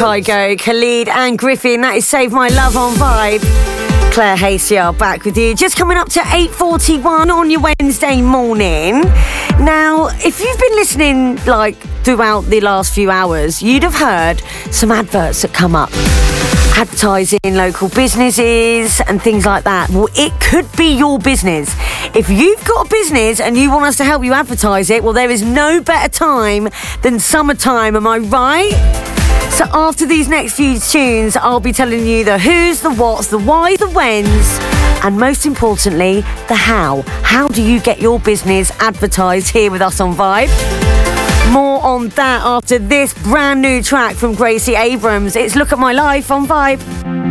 Kygo, Khalid and Griffin. That is Save My Love on Vibe. Claire Hasty are back with you. Just coming up to 8:41 on your Wednesday morning. Now, if you've been listening throughout the last few hours, you'd have heard some adverts that come up. Advertising local businesses and things like that. Well, it could be your business. If you've got a business and you want us to help you advertise it, well, there is no better time than summertime, am I right? So after these next few tunes, I'll be telling you the who's, the what's, the why, the whens, and most importantly, the how. How do you get your business advertised here with us on Vibe? More on that after this brand new track from Gracie Abrams. It's Look at My Life on Vibe.